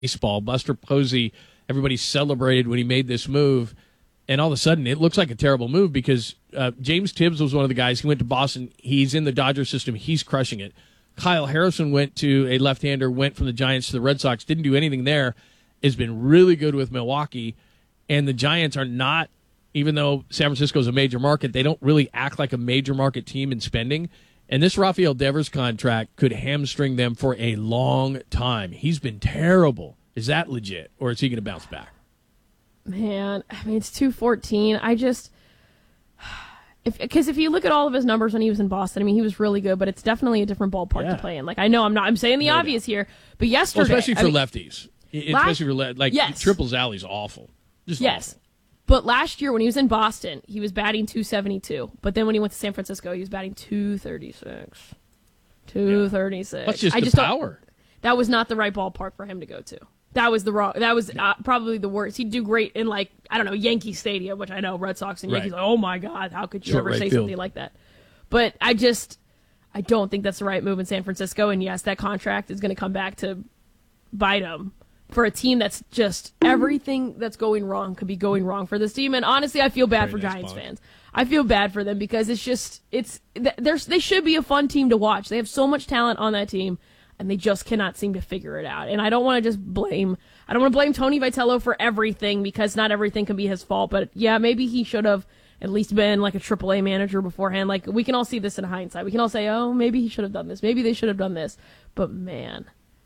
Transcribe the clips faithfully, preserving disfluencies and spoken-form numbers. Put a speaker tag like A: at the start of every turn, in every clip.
A: baseball. Buster Posey, everybody celebrated when he made this move, and all of a sudden it looks like a terrible move because uh, James Tibbs was one of the guys. He went to Boston. He's in the Dodger system. He's crushing it. Kyle Harrison went to a left-hander, went from the Giants to the Red Sox, didn't do anything there, has been really good with Milwaukee, and the Giants are not, even though San Francisco is a major market, they don't really act like a major market team in spending. And this Rafael Devers contract could hamstring them for a long time. He's been terrible. Is that legit, or is he going to bounce back?
B: Man, I mean, it's two fourteen. I just, if because if you look at all of his numbers when he was in Boston, I mean, he was really good, but it's definitely a different ballpark
A: yeah.
B: to play in. Like, I know I'm not, I'm saying the no obvious doubt. here, but yesterday,
A: well, especially for
B: I mean,
A: lefties, especially for le- like
B: yes.
A: Triple's alley's awful. Just
B: yes.
A: awful.
B: But last year when he was in Boston, he was batting two seventy-two. But then when he went to San Francisco, he was batting two thirty-six. two thirty-six.
A: That's just
B: I
A: the
B: just
A: power.
B: That was not the right ballpark for him to go to. That was the wrong. That was uh, probably the worst. He'd do great in, like, I don't know, Yankee Stadium, which I know Red Sox and Yankees.
A: Right.
B: Like, oh my God, how could you
A: Short
B: ever
A: right
B: say
A: field.
B: something like that? But I just, I don't think that's the right move in San Francisco. And yes, that contract is going to come back to bite him for a team that's just everything that's going wrong could be going wrong for this team. And honestly, I feel bad
A: Very
B: for
A: nice
B: Giants
A: point.
B: fans. I feel bad for them because it's just it's there's they should be a fun team to watch. They have so much talent on that team, and they just cannot seem to figure it out. And I don't want to just blame I don't want to blame Tony Vitello for everything because not everything can be his fault. But yeah, maybe he should have at least been like a triple A manager beforehand. Like, we can all see this in hindsight. We can all say, oh, maybe he should have done this. Maybe they should have done this. But man,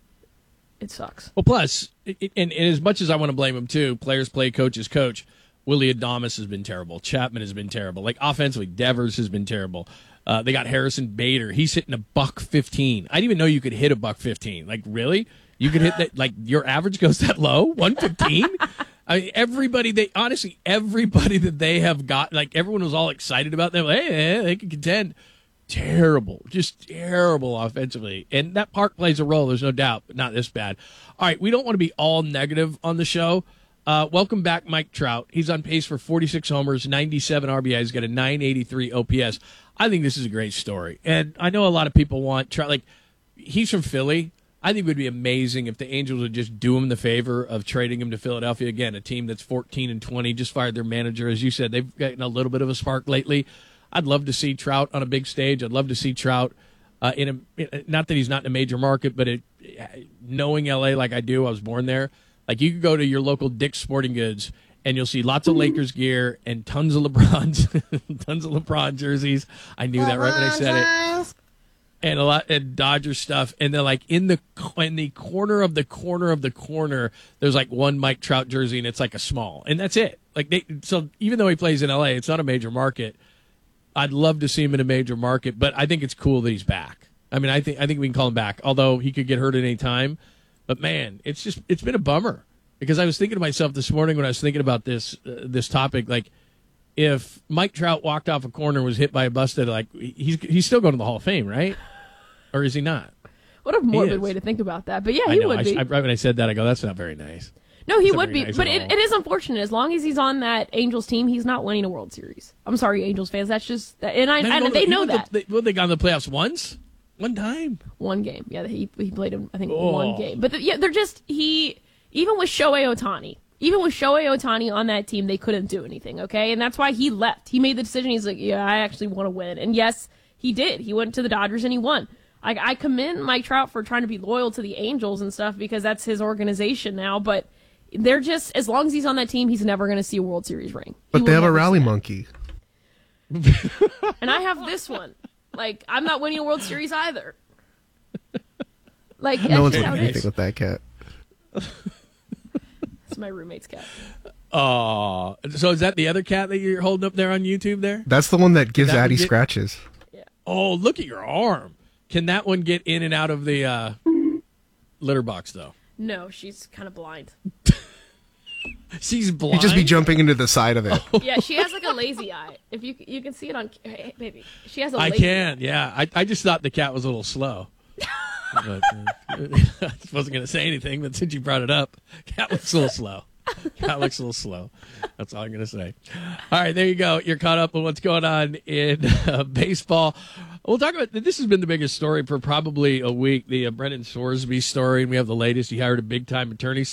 B: it sucks.
A: Well, plus, it, and, and as much as I want to blame him too, players play, coaches coach. Willie Adames has been terrible. Chapman has been terrible. Like, offensively, Devers has been terrible. Uh, they got Harrison Bader. He's hitting a buck fifteen. I didn't even know you could hit a buck fifteen. Like, really? You could hit that? Like, your average goes that low? one fifteen? I mean, everybody, they honestly, everybody that they have got, like, everyone was all excited about them. Like, hey, they can contend. Terrible. Just terrible offensively. And that park plays a role, there's no doubt, but not this bad. All right, we don't want to be all negative on the show. Uh, welcome back, Mike Trout. He's on pace for forty-six homers, ninety-seven R B I. He's got a nine eighty-three O P S. I think this is a great story. And I know a lot of people want Trout. Like, he's from Philly. I think it would be amazing if the Angels would just do him the favor of trading him to Philadelphia. Again, a team that's fourteen and twenty, just fired their manager. As you said, they've gotten a little bit of a spark lately. I'd love to see Trout on a big stage. I'd love to see Trout uh, in a – not that he's not in a major market, but it, knowing L A like I do, I was born there. Like, you could go to your local Dick's Sporting Goods, and you'll see lots of Lakers gear and tons of LeBron, tons of LeBron jerseys. I knew that right when I said it. And a lot and Dodger stuff. And then, like, in the in the corner of the corner of the corner, there's like one Mike Trout jersey, and it's like a small, and that's it. Like, they so even though he plays in L A, it's not a major market. I'd love to see him in a major market, but I think it's cool that he's back. I mean, I think I think we can call him back, although he could get hurt at any time. But man, it's just it's been a bummer because I was thinking to myself this morning when I was thinking about this uh, this topic, like, if Mike Trout walked off a corner and was hit by a busted, like, he's he's still going to the Hall of Fame, right? Or is he not?
B: What a morbid way to think about that. But yeah, he
A: I know.
B: would
A: I,
B: be.
A: I, right when I said that, I go, that's not very nice.
B: No, he
A: That's
B: would be.
A: nice
B: But it, it is unfortunate. As long as he's on that Angels team, he's not winning a World Series. I'm sorry, Angels fans. That's just, and I and they know that.
A: The, well, they got in the playoffs once, one time,
B: one game. Yeah, he he played him. I think
A: oh.
B: one game. But the, yeah, they're just he. Even with Shohei Ohtani, even with Shohei Ohtani on that team, they couldn't do anything. Okay, and that's why he left. He made the decision. He's like, yeah, I actually want to win. And yes, he did. He went to the Dodgers and he won. I, I commend Mike Trout for trying to be loyal to the Angels and stuff because that's his organization now. But they're just, as long as he's on that team, he's never going to see a World Series ring.
C: But
B: He
C: they
B: will
C: have a
B: never
C: rally
B: see that.
C: monkey.
B: And I have this one. Like, I'm not winning a World Series either. Like,
C: No one's
B: that's
C: winning
B: just how it
C: anything
B: is.
C: with that cat.
B: It's my roommate's cat.
A: Oh, so is that the other cat that you're holding up there on YouTube there?
C: That's the one that gives
A: That one
C: Addie
A: get-
C: scratches.
A: Oh, look at your arm. Can that one get in and out of the uh, litter box, though?
B: No, she's kind of blind.
A: She's blind?
C: You'd just be jumping into the side of it.
B: Yeah, she has like a lazy eye. If you you can see it on, hey, baby, she has a
A: I
B: lazy
A: can, yeah. I, I just thought the cat was a little slow. But, uh, I wasn't going to say anything, but since you brought it up, cat looks a little slow. Cat looks a little slow. That's all I'm going to say. All right, there you go. You're caught up on what's going on in uh, baseball. We'll talk about this. Has been the biggest story for probably a week. The uh, Brendan Sorsby story, and we have the latest. He hired a big time attorney.